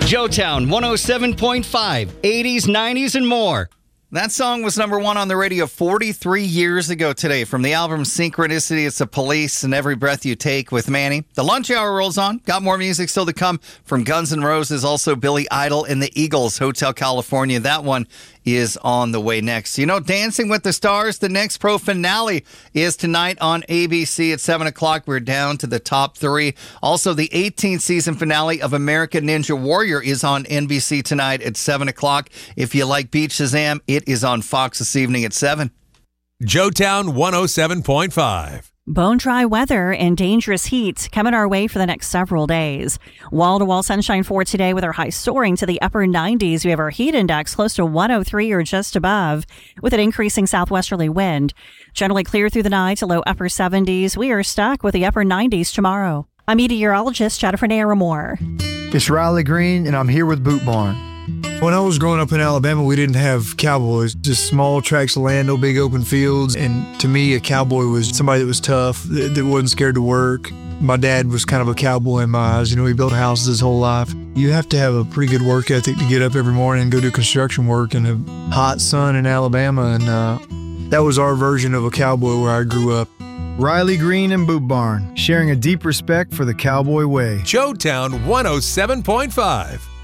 Joetown 107.5, 80s, 90s, and more. That song was number one on the radio 43 years ago today. From the album Synchronicity, it's the Police and Every Breath You Take with Manny. The lunch hour rolls on. Got more music still to come from Guns N' Roses, also Billy Idol and the Eagles, Hotel California. That one is on the way next. You know, Dancing with the Stars, the next pro finale is tonight on ABC at 7 o'clock. We're down to the top three. Also, the 18th season finale of American Ninja Warrior is on NBC tonight at 7 o'clock. If you like Beat Shazam, it is on Fox this evening at 7. Joetown 107.5. Bone-dry weather and dangerous heat coming our way for the next several days. Wall-to-wall sunshine for today with our high soaring to the upper 90s. We have our heat index close to 103 or just above with an increasing southwesterly wind. Generally clear through the night to low upper 70s. We are stuck with the upper 90s tomorrow. I'm meteorologist Jennifer Naramore. It's Riley Green, and I'm here with Boot Barn. When I was growing up in Alabama, we didn't have cowboys, just small tracts of land, no big open fields. And to me, a cowboy was somebody that was tough, that wasn't scared to work. My dad was kind of a cowboy in my eyes. You know, he built houses his whole life. You have to have a pretty good work ethic to get up every morning and go do construction work in the hot sun in Alabama. And that was our version of a cowboy where I grew up. Riley Green and Boot Barn, sharing a deep respect for the cowboy way. Joetown 107.5.